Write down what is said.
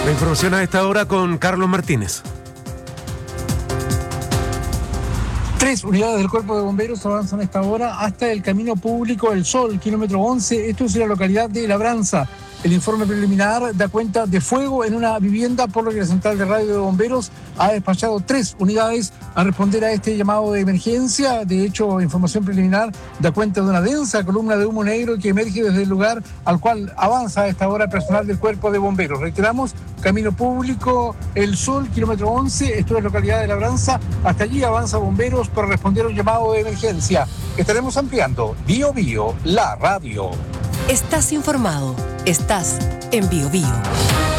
La información a esta hora con Carlos Martínez. 3 unidades del Cuerpo de Bomberos avanzan a esta hora hasta el Camino Público El Sol, kilómetro 11. Esto es en la localidad de Labranza. El informe preliminar da cuenta de fuego en una vivienda, por lo que la Central de Radio de Bomberos ha despachado 3 unidades a responder a este llamado de emergencia. De hecho, información preliminar da cuenta de una densa columna de humo negro que emerge desde el lugar al cual avanza a esta hora personal del Cuerpo de Bomberos. Reiteramos, Camino Público El Sol, kilómetro 11, esto es localidad de Labranza. Hasta allí avanza Bomberos para responder a un llamado de emergencia. Estaremos ampliando Bio Bio, la radio. Estás informado. Estás en Bio Bio.